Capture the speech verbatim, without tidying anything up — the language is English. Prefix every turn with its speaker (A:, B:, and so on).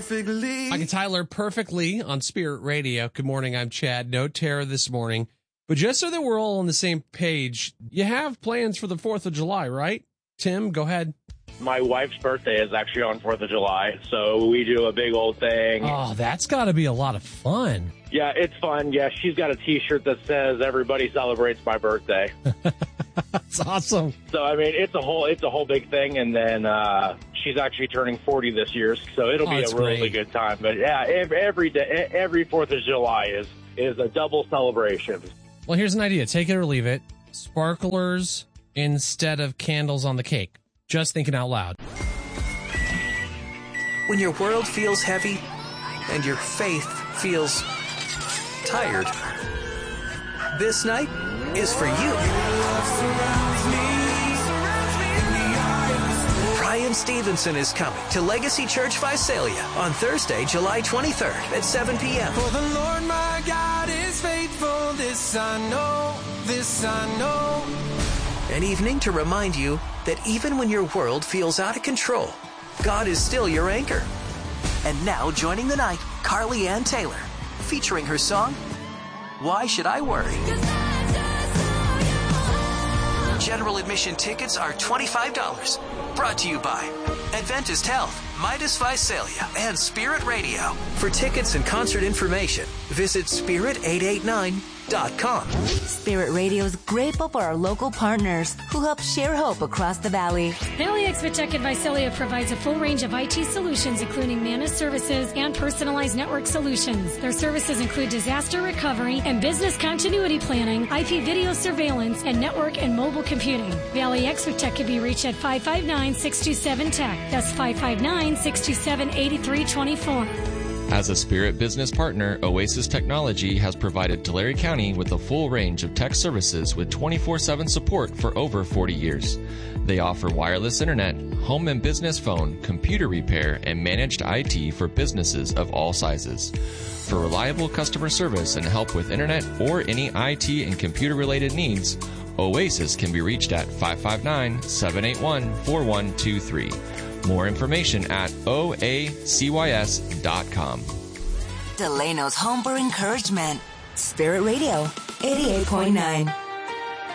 A: perfectly.
B: I can Tyler perfectly on Spirit Radio. Good morning, I'm Chad. No terror this morning. But just so that we're all on the same page, you have plans for the fourth of July, right? Tim, go ahead.
C: My wife's birthday is actually on fourth of July, so we do a big old thing.
B: Oh, that's got to be a lot of fun.
C: Yeah, it's fun. Yeah, she's got a T-shirt that says "Everybody celebrates my birthday."
B: That's awesome.
C: So I mean, it's a whole it's a whole big thing, and then uh, she's actually turning forty this year, so it'll
B: Oh,
C: be a
B: that's
C: really
B: great.
C: good time. But yeah, ev- every day, every fourth of July is is a double celebration.
B: Well, here's an idea. Take it or leave it. Sparklers instead of candles on the cake. Just thinking out loud.
D: When your world feels heavy and your faith feels tired, this night is for you. Brian Stevenson is coming to Legacy Church Visalia on Thursday, July twenty-third at seven p.m.
A: For the Lord my God is faithful, this I know, this I know.
D: An evening to remind you that even when your world feels out of control, God is still your anchor. And now joining the night, Carly Ann Taylor, featuring her song, Why Should I Worry? General admission tickets are twenty-five dollars. Brought to you by Adventist Health, Midas Visalia, and Spirit Radio. For tickets and concert information, visit spirit eight eight nine dot com.
E: Spirit Radio is grateful for our local partners who help share hope across the valley.
F: Valley Exvitech in Visalia provides a full range of I T solutions, including managed services and personalized network solutions. Their services include disaster recovery and business continuity planning, I P video surveillance, and network and mobile computing. Valley Exvitech can be reached at five five nine, six two seven, T E C. That's five five nine, six two seven, eight three two four.
G: As a Spirit business partner, Oasis Technology has provided Tulare County with a full range of tech services with twenty-four seven support for over forty years. They offer wireless internet, home and business phone, computer repair, and managed I T for businesses of all sizes. For reliable customer service and help with internet or any I T and computer-related needs, Oasis can be reached at five five nine, seven eight one, four one two three. More information at O A C Y S dot com.
E: Delano's Home for Encouragement. Spirit Radio, eighty-eight point nine.